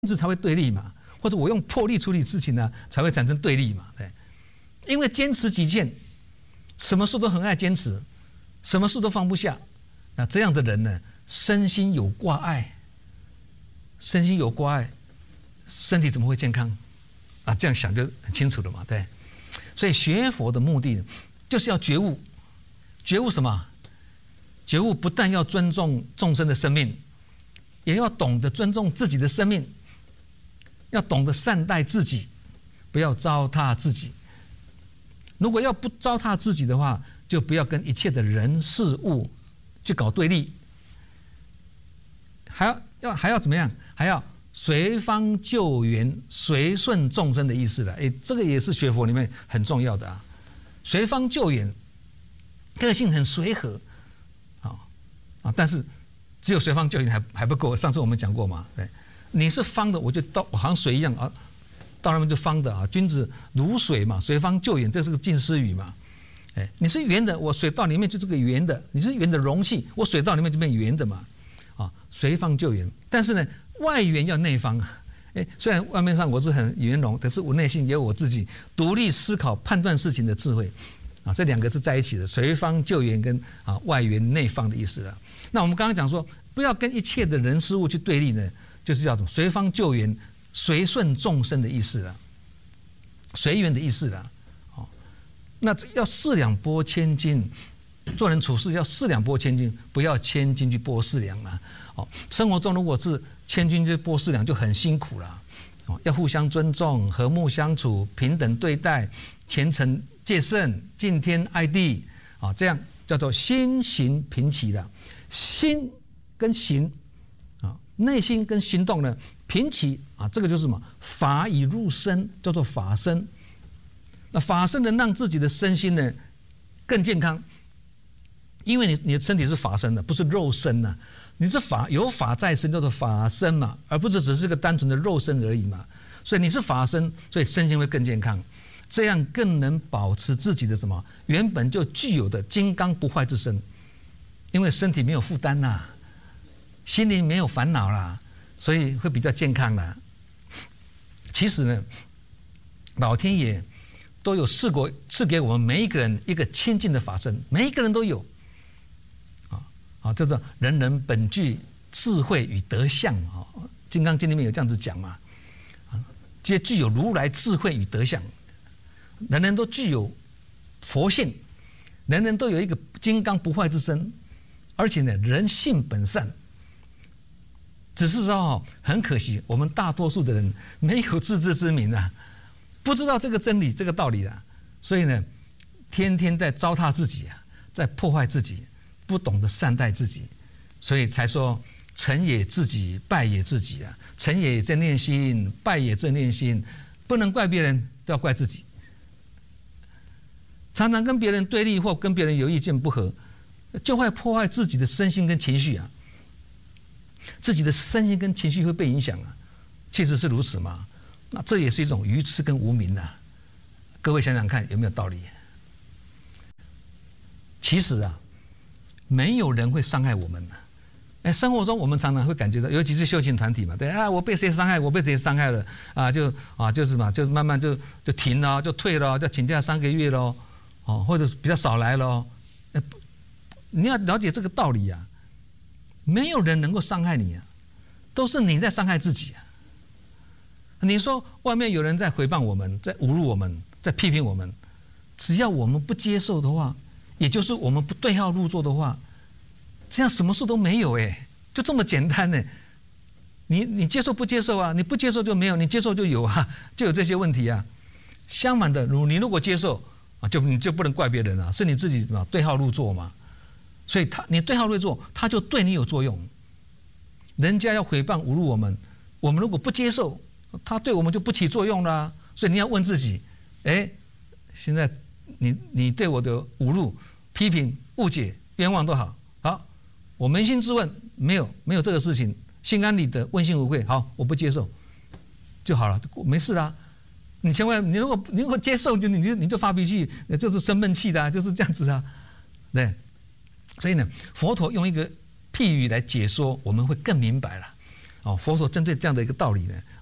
子才会对立嘛，或者我用魄力处理事情呢，才会产生对立嘛，对。因为坚持己见，什么事都很爱坚持，什么事都放不下，那这样的人呢，身心有挂碍，身心有挂碍，身体怎么会健康？啊，这样想就很清楚了嘛，对。所以学佛的目的就是要觉悟，觉悟什么？觉悟不但要尊重众生的生命，也要懂得尊重自己的生命，要懂得善待自己，不要糟蹋自己。如果要不糟蹋自己的话，就不要跟一切的人事物去搞对立，还要怎么样？还要随方救援，随顺众生的意思了。这个也是学佛里面很重要的啊。随方救援，个性很随和，但是只有随方救援还不够。上次我们讲过嘛，对，你是方的，我就好像水一样啊。到那边就方的啊，君子如水嘛，随方救援，这是个近似语嘛。你是圆的，我水到里面就是个圆的；你是圆的容器，我水到里面就变圆的嘛。随方救援，但是呢，外圆要内方啊。虽然外面上我是很圆融，可是我内心也有我自己独立思考、判断事情的智慧啊。这两个是在一起的，随方救援跟外圆内方的意思了。那我们刚刚讲说，不要跟一切的人事物去对立呢，就是叫什么？随方救援。随顺众生的意思了，随缘的意思了，那要四两拨千斤，做人处事要四两拨千斤，不要千斤去拨四两了。生活中如果是千斤去拨四两，就很辛苦了。要互相尊重，和睦相处，平等对待，虔诚戒慎，敬天爱地，这样叫做心行平齐了。心跟行内心跟行动呢平齐这个就是什么？法以入身，叫做法身。那法身能让自己的身心呢更健康，因为你的身体是法身的，不是肉身啊。你是有法在身，叫做法身嘛，而不是只是个单纯的肉身而已嘛。所以你是法身，所以身心会更健康，这样更能保持自己的什么原本就具有的金刚不坏之身，因为身体没有负担呐。心灵没有烦恼啦，所以会比较健康啦。其实呢，老天爷都有赐给我们每一个人一个清净的法身，每一个人都有。叫做人人本具智慧与德相啊，《金刚经》里面有这样子讲嘛。皆具有如来智慧与德相，人人都具有佛性，人人都有一个金刚不坏之身，而且呢，人性本善。只是说很可惜，我们大多数的人没有自知之明啊，不知道这个真理、这个道理啊，所以呢，天天在糟蹋自己啊，在破坏自己，不懂得善待自己，所以才说成也自己，败也自己啊。成也正念心，败也正念心，不能怪别人，都要怪自己。常常跟别人对立或跟别人有意见不合，就会破坏自己的身心跟情绪啊。自己的身心跟情绪会被影响啊，确实是如此嘛？那这也是一种愚痴跟无明啊。各位想想看有没有道理？其实没有人会伤害我们的。生活中我们常常会感觉到，尤其是修行团体嘛，对我被谁伤害，我被谁伤害了就是嘛，就慢慢就停了，就退了，就请假3个月咯，或者比较少来咯。你要了解这个道理啊。没有人能够伤害你啊，都是你在伤害自己啊。你说外面有人在诽谤我们，在侮辱我们，在批评我们，只要我们不接受的话，也就是我们不对号入座的话，这样什么事都没有就这么简单你接受不接受啊？你不接受就没有，你接受就有啊，就有这些问题啊。相反的，你如果接受你就不能怪别人啊，是你自己对号入座嘛。所以你对号入座，他就对你有作用。人家要诽谤侮辱我们，我们如果不接受，他对我们就不起作用了。所以你要问自己，现在你对我的侮辱、批评、误解、冤枉都好，我扪心自问，没有这个事情，心安理得，问心无愧，好，我不接受就好了，没事啦。你千万，你如果接受，你就发脾气，就是生闷气的就是这样子啊，对。所以呢，佛陀用一个譬喻来解说，我们会更明白了。 佛陀针对这样的一个道理呢，